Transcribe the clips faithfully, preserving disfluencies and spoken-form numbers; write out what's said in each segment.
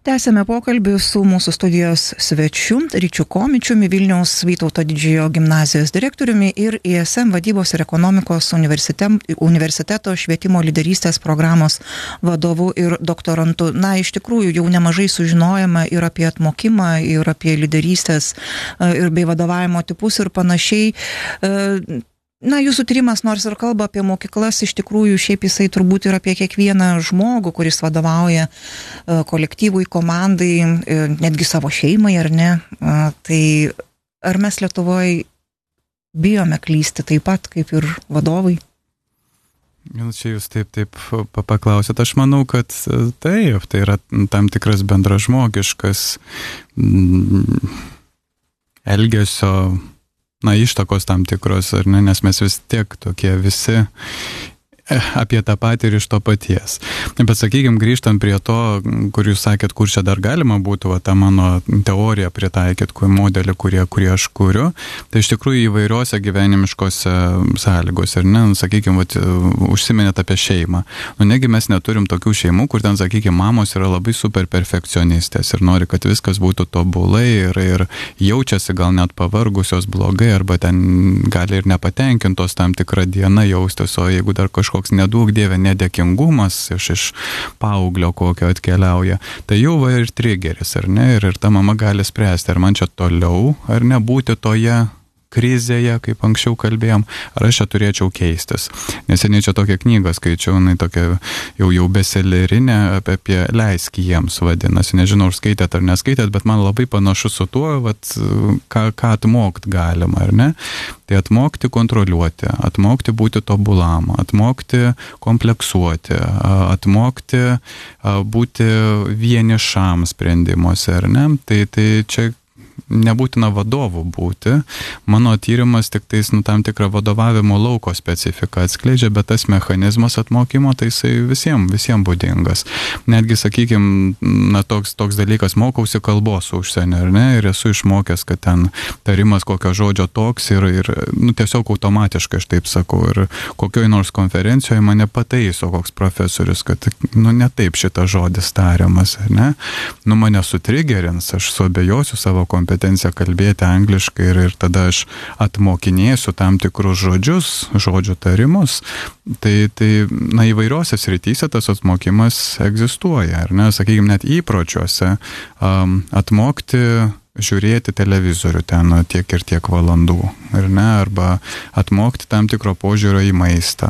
Tęsėme pokalbį su mūsų studijos svečiu Ryčiu Komičiumi, Vilniaus Vytauto Didžiojo gimnazijos direktoriumi ir I S M vadybos ir ekonomikos universiteto švietimo lyderystės programos vadovu ir doktorantu. Na, iš tikrųjų, jau nemažai sužinojame ir apie atmokimą, ir apie lyderystės ir bei vadovavimo tipus ir panašiai. Na, jūsų tyrimas nors ir kalba apie mokyklas, iš tikrųjų šiaip jisai turbūt ir apie kiekvieną žmogų, kuris vadovauja kolektyvui, komandai, netgi savo šeimai, ar ne? Tai ar mes Lietuvoje bijome klysti taip pat, kaip ir vadovai? Čia jūs taip, taip paklausėt. Aš manau, kad taip, tai yra tam tikras bendražmogiškas elgesio, na, ištakos tam tikros, ar ne, nes mes vis tiek tokie visi apie tą patį ir iš to paties. Bet sakykime, grįžtant prie to, kur jūs sakėt, kur čia dar galima būtų, va, tą mano teoriją pritaikyti, kur modelį, kurie, kurie aš kuriu, tai iš tikrųjų įvairiuose gyvenimiškose sąlygose, ir ne, sakykime, va, užsiminėt apie šeimą. Nu, negi mes neturim tokių šeimų, kur ten, sakykime, mamos yra labai super perfekcionistės ir nori, kad viskas būtų tobulai ir, ir jaučiasi gal net pavargusios blogai, arba ten gali ir nepatenkintos tam tikrą dieną jaustis, o jeigu dar kažkoks koks nedaug dievė nedėkingumas iš, iš paauglio kokio atkeliauja, tai jau va ir trigeris, ar ne, ir, ir ta mama gali spręsti, ar man čia toliau, ar nebūti toje krizėje, kaip anksčiau kalbėjom, ar aš čia turėčiau keistis. Neseniai čia tokią knygą skaičiau, jinai tokia jau, jau beselerinė, apie, apie leisk jiems vadinasi, nežinau, ar skaitėt ar neskaitėt, bet man labai panašu su tuo, vat, ką, ką atmokt galima, ar ne? Tai atmokti kontroliuoti, atmokti būti tobulam, atmokti kompleksuoti, atmokti būti vienišam sprendimuose, ar ne? Tai, tai čia nebūtina vadovų būti. Mano tyrimas tik tais, nu, tam tikrą vadovavimo lauko specifiką atskleidžia, bet tas mechanizmas atmokymo, tai jisai visiems, visiems būdingas. Netgi, sakykime, na, toks, toks dalykas, mokausi kalbos užsienio, ar ne, ir esu išmokęs, kad ten tarimas kokio žodžio toks ir, ir nu, tiesiog automatiškai aš taip sakau, ir kokioj nors konferencijoje mane pataiso koks profesorius, kad, nu, ne taip šitas žodis tariamas, ar ne, nu, mane sutrigerins, aš suabejosiu savo kompetenciją kompetenciją kalbėti angliškai ir, ir tada aš atmokinėsiu tam tikrus žodžius, žodžių tarimus, tai, tai na, įvairiuose srityse tas atmokymas egzistuoja, ar ne, sakykime, net įpročiuose um, atmokti žiūrėti televizorių ten tiek ir tiek valandų, ar ne, arba atmokti tam tikro požiūrio į maistą.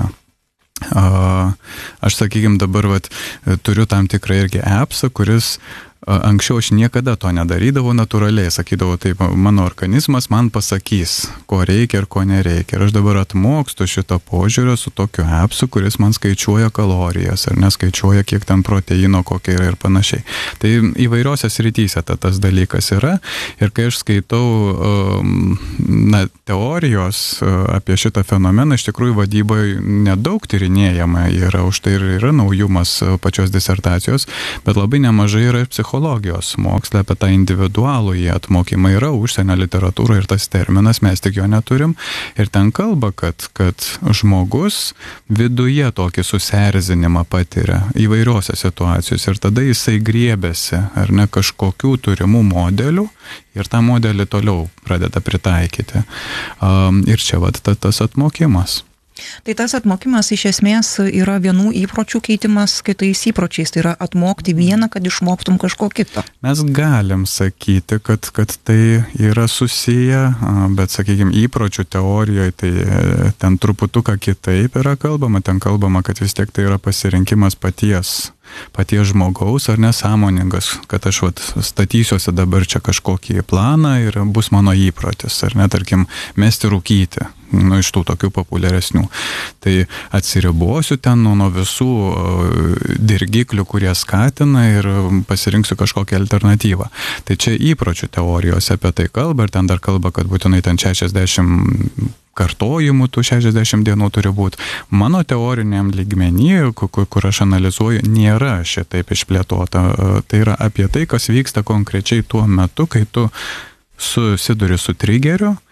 Uh, aš, sakykime, dabar vat, turiu tam tikrą irgi appsą, kuris anksčiau aš niekada to nedarydavau natūraliai, sakydavau taip, mano organizmas man pasakys, ko reikia ir ko nereikia. Ir aš dabar atmokstu šito požiūrio su tokiu appsu, kuris man skaičiuoja kalorijas, ar neskaičiuoja, kiek ten proteino kokia yra ir panašiai. Tai įvairiose srityse ta, tas dalykas yra. Ir kai aš skaitau na, teorijos apie šitą fenomeną, iš tikrųjų vadyboje nedaug tyrinėjama yra, už tai ir yra naujumas pačios disertacijos, bet labai nemažai yra psichologijos psichologijos mokslą apie tą individualų į atmokymą yra užsienio literatūra ir tas terminas, mes tik jo neturim. Ir ten kalba, kad, kad žmogus viduje tokį susierzinimą patiria įvairiose situacijose ir tada jisai griebėsi, ar ne, kažkokių turimų modelių ir tą modelį toliau pradeda pritaikyti. Um, ir čia vat tas atmokymas. Tai tas atmokymas iš esmės yra vienų įpročių keitimas kitais įpročiais, tai yra atmokti vieną, kad išmoktum kažko kito. Mes galim sakyti, kad, kad tai yra susiję, bet, sakykime, įpročių teorijoje tai ten truputuką kitaip yra kalbama, ten kalbama, kad vis tiek tai yra pasirinkimas paties. paties žmogaus, ar nesąmoningas, kad aš vat, statysiuosi dabar čia kažkokį planą ir bus mano įprotis, ar ne, tarkim, mesti rūkyti, nu, iš tų tokių populiaresnių. Tai atsiribosiu ten nuo, nuo visų dirgiklių, kurie skatina ir pasirinksiu kažkokią alternatyvą. Tai čia įpročių teorijos apie tai kalba ir ten dar kalba, kad būtinai ten šešiasdešimt kartojimų tų šešiasdešimt dienų turi būti. Mano teoriniam lygmenį, kur, kur aš analizuoju, nėra šitaip išplėtota. Tai yra apie tai, kas vyksta konkrečiai tuo metu, kai tu susiduri su trigeriu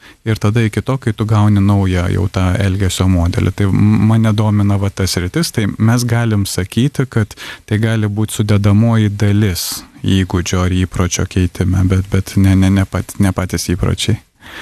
ir tada iki to, kai tu gauni naują jau tą elgesio modelį. Tai mane domina va tas rytis, tai mes galim sakyti, kad tai gali būti sudedamoji dalis įgūdžio ar įpročio keitime, bet, bet ne, ne, ne, pat, ne patys įpročiai.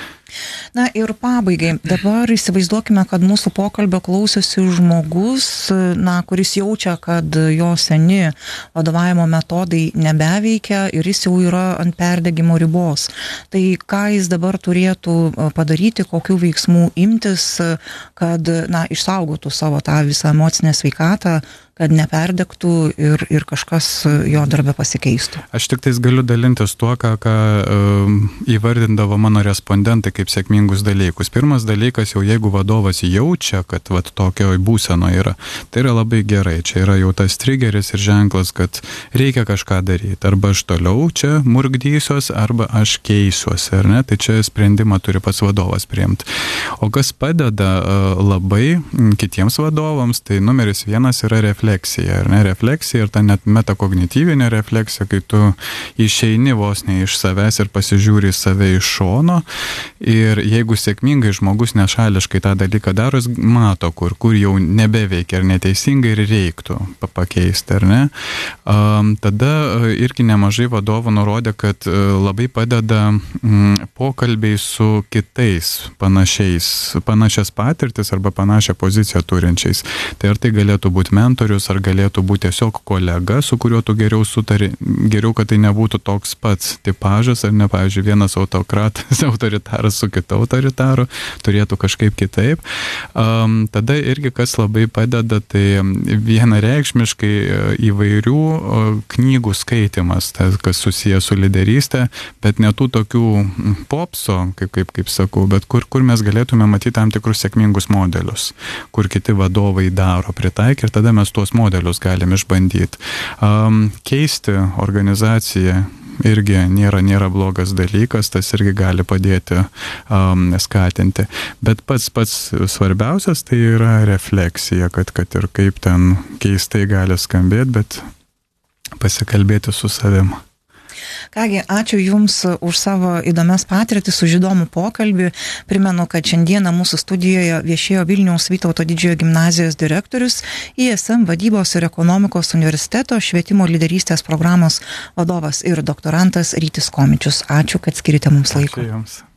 Na ir pabaigai, dabar įsivaizduokime, kad mūsų pokalbio klausosi žmogus, na, kuris jaučia, kad jo seni vadovavimo metodai nebeveikia ir jis jau yra ant perdegimo ribos. Tai ką jis dabar turėtų padaryti, kokių veiksmų imtis, kad, na, išsaugotų savo tą visą emocinę sveikatą, kad neperdegtų ir, ir kažkas jo darbe pasikeistų. Aš tik tais galiu dalintis tuo, ką, ką um, įvardindavo mano respondentai kaip sėkmingus dalykus. Pirmas dalykas, jau jeigu vadovas jaučia, kad vat, tokio būseno yra, tai yra labai gerai. Čia yra jau tas trigeris ir ženklas, kad reikia kažką daryti. Arba aš toliau čia murgdysiuos, arba aš keisiuosi, ar ne? Tai čia sprendimą turi pats vadovas priimti. O kas padeda uh, labai kitiems vadovams, tai numeris vienas yra refleksija. Refleksija, ar ne, refleksija ir ta net metakognityvinė refleksija, kai tu išeini vos ne iš savęs ir pasižiūri save iš šono ir jeigu sėkmingai žmogus nešališkai tą dalyką daro, jis mato, kur, kur jau nebeveikia ar neteisingai ir reiktų pakeisti, ar ne. Um, tada irgi nemažai vadovų nurodė, kad labai padeda um, pokalbiai su kitais panašiais, panašias patirtis arba panašią poziciją turinčiais. Tai ar tai galėtų būti mentorius, ar galėtų būti tiesiog kolega, su kuriuo tu geriau sutari, geriau, kad tai nebūtų toks pats tipažas, ar ne, pavyzdžiui, vienas autokratas, autoritaras su kitu autoritaru, turėtų kažkaip kitaip. Um, tada irgi kas labai padeda, tai vienareikšmiškai įvairių knygų skaitimas, tas, kas susijęs su lyderystė, bet ne tų tokių popso, kaip, kaip, kaip sakau, bet kur, kur mes galėtume matyti tam tikrus sėkmingus modelius, kur kiti vadovai daro, pritaikė ir tada mes tuos modelius galim išbandyti. Um, keisti organizaciją irgi nėra, nėra blogas dalykas, tas irgi gali padėti um, skatinti. Bet pats pats svarbiausias tai yra refleksija, kad, kad ir kaip ten keistai gali skambėti, bet pasikalbėti su savim. Kągi, ačiū Jums už savo įdomias patirtis, už įdomų pokalbį. Primenu, kad šiandieną mūsų studijoje viešėjo Vilniaus Vytauto didžiojo gimnazijos direktorius, I S M Vadybos ir ekonomikos universiteto švietimo lyderystės programos vadovas ir doktorantas Rytis Komičius. Ačiū, kad skirite mums laiko. Ačiū Jums.